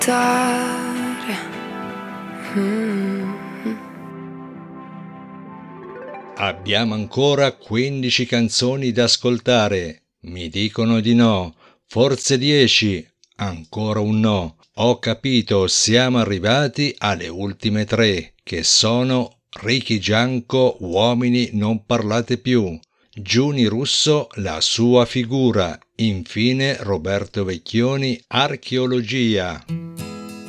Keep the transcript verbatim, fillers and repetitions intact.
Mm. Abbiamo ancora quindici canzoni da ascoltare. Mi dicono di no. Forse dieci. Ancora un no. Ho capito, siamo arrivati alle ultime tre, che sono Ricky Gianco, Uomini non parlate più, Giuni Russo, La sua figura, infine Roberto Vecchioni, Archeologia.